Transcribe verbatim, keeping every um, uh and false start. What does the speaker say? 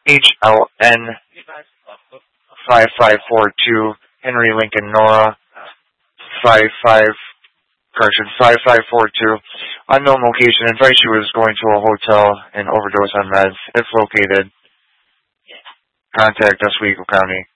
H L N five five four two, Henry Lincoln Nora five five, correction, five five four two. Unknown location. Advice she was going to a hotel and overdose on meds. If located, contact Oswego County.